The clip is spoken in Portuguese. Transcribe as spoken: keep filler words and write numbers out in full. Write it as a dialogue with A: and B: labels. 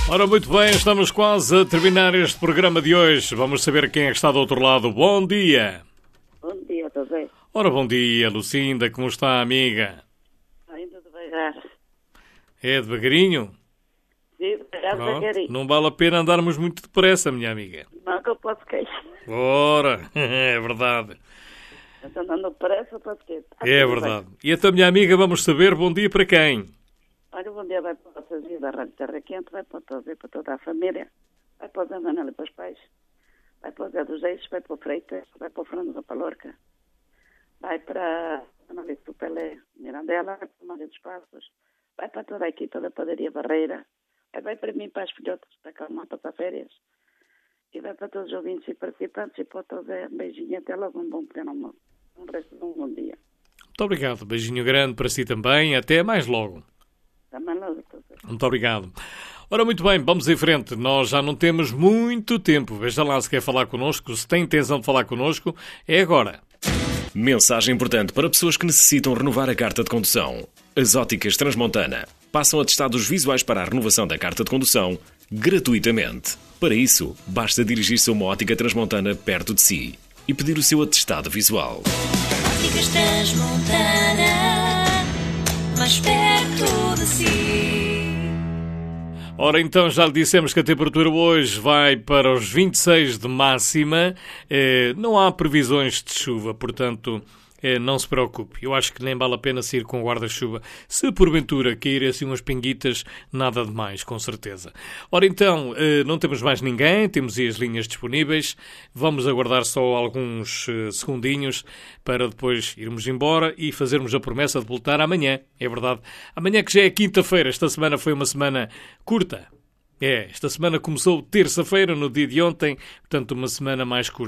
A: Ora, muito bem, estamos quase a terminar este programa de hoje. Vamos saber quem é que está do outro lado. Bom dia.
B: Bom dia, estou bem.
A: Ora, bom dia, Lucinda. Como está, amiga?
B: Ainda devagar.
A: É devagarinho?
B: Sim, devagar,
A: Pronto.
B: devagarinho.
A: Não vale a pena andarmos muito depressa, minha amiga.
B: Não que eu posso queixar.
A: Ora, é verdade.
B: Eu estou andando depressa, posso queixar.
A: É verdade. E então, minha amiga, vamos saber bom dia para quem?
B: Olha, o bom dia vai para vocês e da Rádio Terra Quente, vai para todos, para toda a família, vai para o Zé Manuel e para os pais, vai para o Zé dos Eixos, vai para o Freitas, vai para o Fernando da Palorca, vai para a Maria do Pelé Mirandela, vai para a Maria dos Passos, vai para toda a equipa da Padaria Barreira, vai para mim, para as filhotas da Calmata para férias, e vai para todos os ouvintes e participantes, e para o Zé, um beijinho, até logo, um bom pequeno almoço, um resto de um bom dia.
A: Muito obrigado. Beijinho grande para si também. Até mais logo.
B: Também logo,
A: Muito obrigado. Ora, muito bem, vamos em frente. Nós já não temos muito tempo. Veja lá se quer falar connosco, se tem intenção de falar connosco. É agora.
C: Mensagem importante para pessoas que necessitam renovar a carta de condução. As Óticas Transmontana passam atestados visuais para a renovação da carta de condução gratuitamente. Para isso, basta dirigir-se a uma ótica transmontana perto de si e pedir o seu atestado visual.
D: Óticas Transmontana, mais perto de si.
A: Ora, então, já lhe dissemos que a temperatura hoje vai para os vinte e seis de máxima. Eh, não há previsões de chuva, portanto, eh, não se preocupe. Eu acho que nem vale a pena sair com guarda-chuva. Se porventura caírem assim umas pinguitas, nada de mais, com certeza. Ora, então, eh, não temos mais ninguém, temos aí as linhas disponíveis. Vamos aguardar só alguns eh, segundinhos para depois irmos embora e fazermos a promessa de voltar amanhã. É verdade. Amanhã que já é quinta-feira. Esta semana foi uma semana curta. É, esta semana começou terça-feira, no dia de ontem, portanto uma semana mais curta.